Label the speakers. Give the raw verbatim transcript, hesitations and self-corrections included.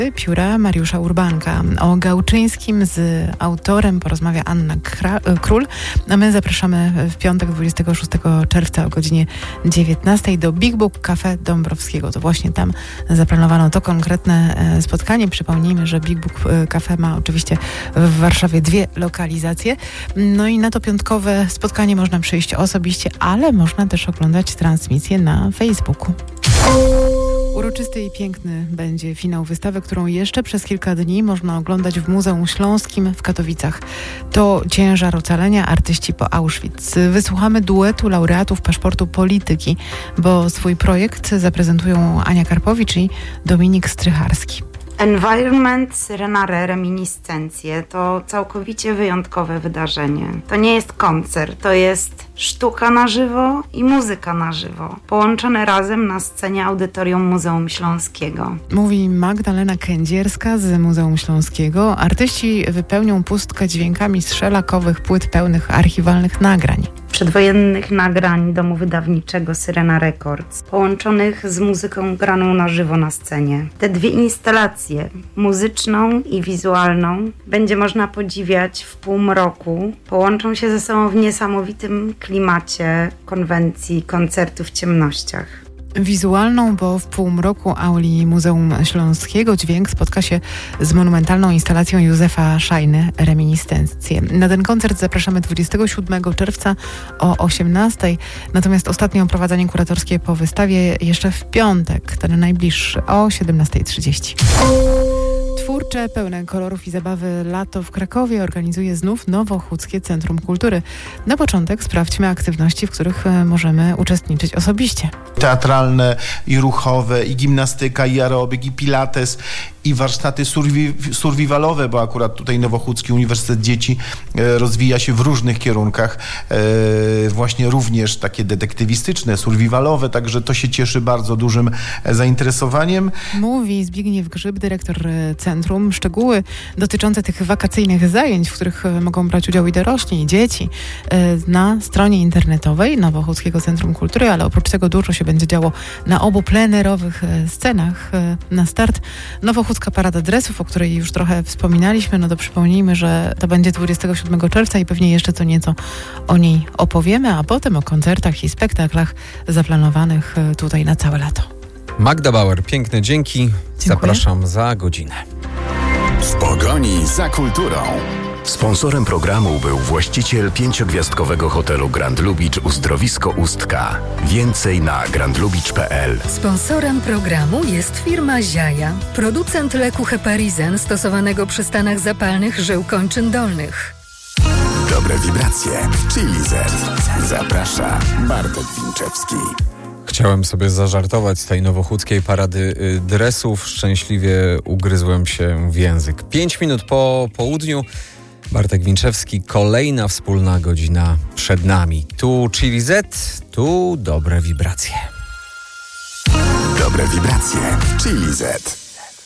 Speaker 1: Pióra Mariusza Urbanka. O Gałczyńskim z autorem porozmawia Anna Kra- Król, a my zapraszamy w piątek dwudziestego szóstego czerwca o godzinie dziewiętnastej do Big Book Cafe Dąbrowskiego. To właśnie tam zaplanowano to konkretne spotkanie. Przypomnijmy, że Big Book Cafe ma oczywiście w Warszawie dwie lokalizacje. No i na to piątkowe spotkanie można przyjść osobiście, ale można też oglądać transmisję na Facebooku. Uroczysty i piękny będzie finał wystawy, którą jeszcze przez kilka dni można oglądać w Muzeum Śląskim w Katowicach. To Ciężar ocalenia, artyści po Auschwitz. Wysłuchamy duetu laureatów paszportu polityki, bo swój projekt zaprezentują Ania Karpowicz i Dominik Strycharski.
Speaker 2: Environment Syrenare Reminiscencje to całkowicie wyjątkowe wydarzenie. To nie jest koncert, to jest sztuka na żywo i muzyka na żywo, połączone razem na scenie Audytorium Muzeum Śląskiego.
Speaker 1: Mówi Magdalena Kędzierska z Muzeum Śląskiego. Artyści wypełnią pustkę dźwiękami z szelakowych płyt pełnych archiwalnych nagrań.
Speaker 2: Przedwojennych nagrań domu wydawniczego Syrena Records, połączonych z muzyką graną na żywo na scenie. Te dwie instalacje, muzyczną i wizualną, będzie można podziwiać w półmroku. Połączą się ze sobą w niesamowitym klimacie konwencji koncertu w ciemnościach.
Speaker 1: Wizualną, bo w półmroku auli Muzeum Śląskiego dźwięk spotka się z monumentalną instalacją Józefa Szajny Reminiscencje. Na ten koncert zapraszamy dwudziestego siódmego czerwca o osiemnastej, natomiast ostatnie oprowadzanie kuratorskie po wystawie jeszcze w piątek, ten najbliższy, o siedemnastej trzydzieści. Twórcze, pełne kolorów i zabawy lato w Krakowie organizuje znów Nowochódzkie Centrum Kultury. Na początek sprawdźmy aktywności, w których możemy uczestniczyć osobiście.
Speaker 3: Teatralne i ruchowe, i gimnastyka, i aerobik, i pilates, i warsztaty survi- survivalowe, bo akurat tutaj Nowochódzki Uniwersytet Dzieci e, rozwija się w różnych kierunkach, e, właśnie również takie detektywistyczne, survivalowe, także to się cieszy bardzo dużym zainteresowaniem.
Speaker 1: Mówi Zbigniew Grzyb, dyrektor centrum. Szczegóły dotyczące tych wakacyjnych zajęć, w których mogą brać udział i dorośli, i dzieci, na stronie internetowej Nowochódzkiego Centrum Kultury, ale oprócz tego dużo się będzie działo na obu plenerowych scenach. Na start Nowochódzka Parada Dresów, o której już trochę wspominaliśmy, no to przypomnijmy, że to będzie dwudziestego siódmego czerwca i pewnie jeszcze co nieco o niej opowiemy, a potem o koncertach i spektaklach zaplanowanych tutaj na całe lato.
Speaker 4: Magda Bauer, piękne dzięki.
Speaker 1: Dziękuję.
Speaker 4: Zapraszam za godzinę.
Speaker 5: W pogoni za kulturą. Sponsorem programu był właściciel pięciogwiazdkowego hotelu Grand Lubicz Uzdrowisko Ustka. Więcej na grand lubicz kropka p l.
Speaker 6: Sponsorem programu jest firma Ziaja, producent leku Heparizen stosowanego przy stanach zapalnych żył kończyn dolnych.
Speaker 5: Dobre wibracje w Chili Z. Zaprasza Bartek Winczewski.
Speaker 4: Chciałem sobie zażartować z tej nowochódzkiej parady y, dresów. Szczęśliwie ugryzłem się w język. Pięć minut po południu. Bartek Winczewski, kolejna wspólna godzina przed nami. Tu Chili Z, tu dobre wibracje.
Speaker 5: Dobre wibracje w Chili Z.